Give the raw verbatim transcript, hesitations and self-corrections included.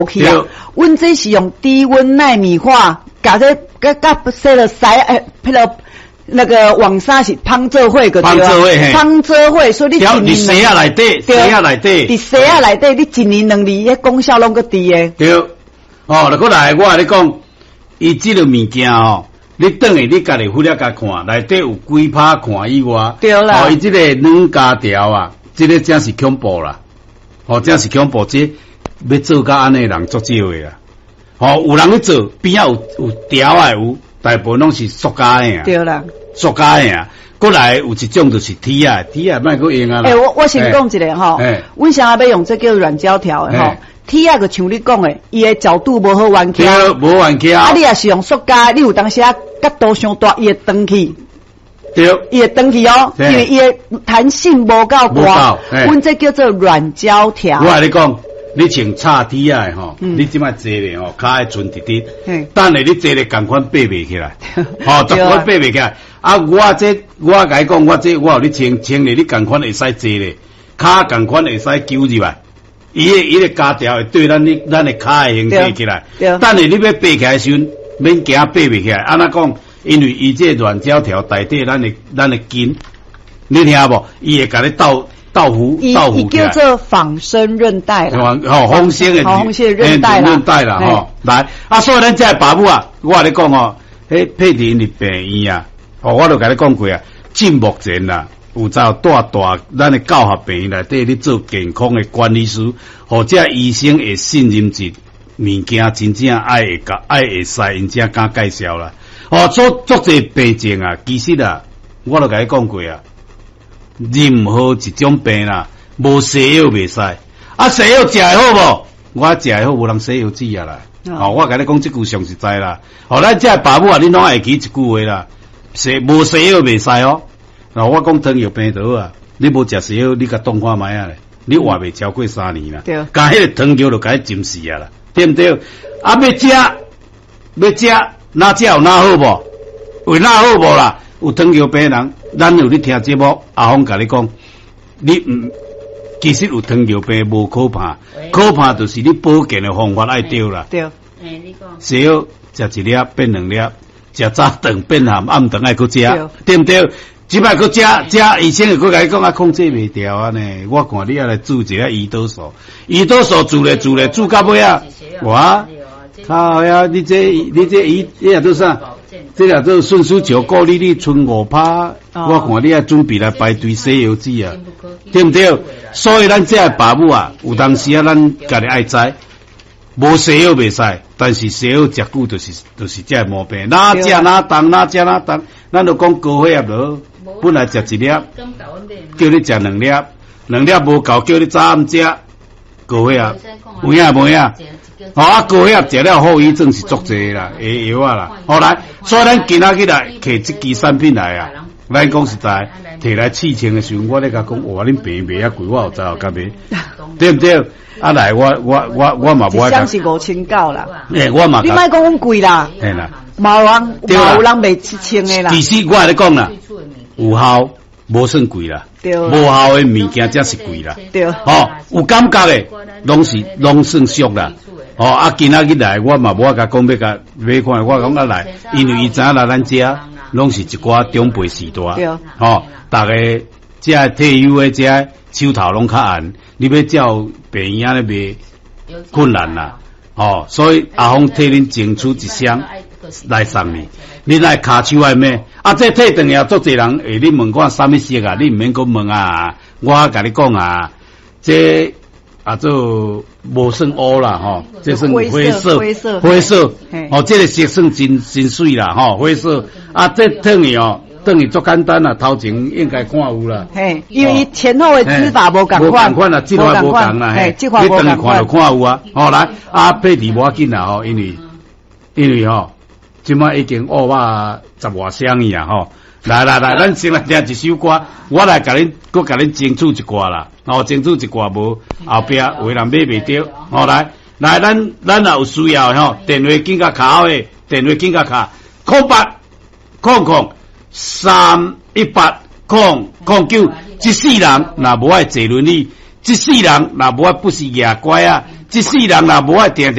去啊。阮这是用低温纳米化，甲这甲甲说了塞诶，迄个那个网纱是芳做伙个对啊，芳做伙，芳做伙，所以你一年伫洗啊内底，洗啊内底， 伫洗啊内底，你一年两年，迄功效拢个低诶。 对，哦，来过来，我你讲，伊即个物件哦。你等下你家己忽略甲看，内底有几拍看以外， 对啦。 哦，伊即个软家条啊，即、这个真是恐怖啦！哦，真是恐怖，这要做甲安尼人足少诶啦。哦，有人去做，边仔有有条啊有，大部分拢是塑胶诶啊。 对啦， 塑胶诶啊。过来有一种就是铁啊，铁啊莫搁用啊啦。 诶、欸，我我先讲一个吼，阮想要要用这叫软胶条诶吼。铁啊，就像你讲诶，伊诶角度无好弯曲， 对，无弯曲。 啊，你也是用塑胶，你有当时啊角度伤大，伊会断去。 对， 伊会断去哦，因为伊诶弹性无够高。阮这叫做软胶条。 我甲你讲，你穿叉铁啊吼，嗯、你即摆坐咧吼，骹会存直直。等下你坐咧共款爬袂起来，吼，共款爬袂起来。啊，我这我甲你讲，我这我互你穿穿咧，你共款会使坐咧，骹共款会使揪入来。伊个伊个家条会对咱的咱的骹会形成起来，等下你要爬起来时阵，免惊爬袂起来。安怎讲？因为伊这软胶条代替咱的咱的筋，你听无？伊会甲你倒倒扶倒扶起来。 伊叫做仿生韧带啦， 吼，仿生的仿生韧带啦， 韧带啦，吼。来，啊，所以咱这爸母啊，我甲你讲哦，迄配伫因的病院啊，哦，我都甲你讲过啊，进目前啦。有走大大咱的教学病院内底咧做健康的管理师，或者医生会信任一物件，真正爱会甲爱会使，因才敢介绍啦。哦，做做这病症啊，其实啊，我都甲你讲过啊，任何一种病啦，无西药袂使。啊，西药食会好无？我食会好，无人西药治啊啦。哦，我甲你讲即句上实在啦。哦，咱这爸母啊，你拢会记一句话啦，西无西药袂使哦。嗱，我讲糖尿病倒啊，你无食西药，你甲冻看卖啊咧，你活袂超过三年啦。对，甲迄个糖尿就甲伊浸死啊啦，对不对？啊，要食，要食，哪食有哪好无？为哪好无啦？有糖尿病人，咱有咧听节目，阿峰甲你讲，你唔，其实有糖尿病无可怕，可怕就是你保健的方法爱对啦。对，诶，你讲西药食一粒变两粒，食早顿变咸，暗顿爱搁食，对不对？即摆搁食食，医生又搁甲你讲啊，控制袂掉啊呢。我看你要来煮一下胰岛素，胰岛素煮咧煮咧煮到尾啊，哇！靠呀！你这你这胰你也做啥？这也做顺输球鼓励你存五趴，我看你要准备来排队西药剂啊，对不对？所以咱这爸母啊，有当时啊，咱家己爱知，无西药袂使，但是西药食久就是就是这毛病，哪食哪重，哪食哪重，咱就讲高血压咯。本来食一粒，叫你食两粒，两粒无够，叫你早暗食，高血压，有影无影？哦，啊，高血压食了后遗症是足济啦，会药啊啦。好来，所以咱今仔日来摕这支产品来啊，咱讲实在，摕来试穿的时候，我咧甲讲，哇，恁平卖啊贵，我有知有甲卖，对不对？啊来，我我我我嘛无爱讲， 一箱是五千九啦。 诶，我嘛， 你莫讲阮贵啦， 嘿啦， 嘛有人嘛有人卖七千的啦。 其实我咧讲啦。有效无算贵啦，无效的物件才是贵啦。对，哦，有感觉的，拢是拢算俗啦。哦，啊，今仔日来，我嘛无甲讲要甲买看，我讲啊来，因为伊知影来咱遮拢是一寡长辈时代，哦，大家遮退休的遮手头拢较暗，你要照病院咧卖困难啦。哦，所以阿峰替恁争取一箱来送你。你来卡手爱咩？啊，这退转也足侪人诶！你问我啥物色啊？你毋免讲问啊！我甲你讲啊，这啊做无算乌啦吼，这算灰色，灰色，灰色。哦，这个色算真真水啦吼，灰色。啊，这烫的哦，烫的足简单啦，头前应该看有啦。嘿， 因为前后的指法无共款， 无共款啦，即块无共啦，嘿，你等下看就看有啊。好来，啊配置无要紧啦吼，因为因为吼。即摆已经二百十外箱伊啊吼，来来来，咱先来听一首歌，我来甲恁，搁甲恁争取一寡啦，哦，争取一寡无后壁有人买袂着，哦来来，咱咱若有需要吼，电话紧甲卡的，电话紧甲卡，空八空空三一八空空九，一世人若无爱坐轮椅，一世人若无爱不是牙乖啊。 一世人啦，无爱定定